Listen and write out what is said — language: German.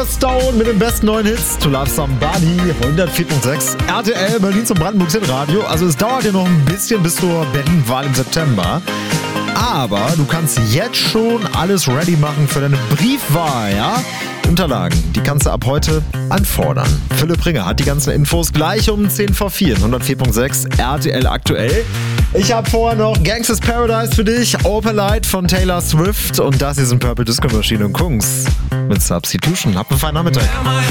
Oliver Stone mit den besten neuen Hits. To Love Somebody, 104.6. RTL, Berlin zum Brandenburgs Radio. Also es dauert ja noch ein bisschen bis zur Berlin-Wahl im September. Aber du kannst jetzt schon alles ready machen für deine Briefwahl, ja? Unterlagen, die kannst du ab heute anfordern. Philipp Ringer hat die ganzen Infos gleich um 10 vor 4, 104.6 RTL aktuell. Ich habe vorher noch Gangsta's Paradise für dich, Opalite von Taylor Swift und das hier sind Purple Disco Machine und Kungs mit Substitution. Habt einen feinen Nachmittag.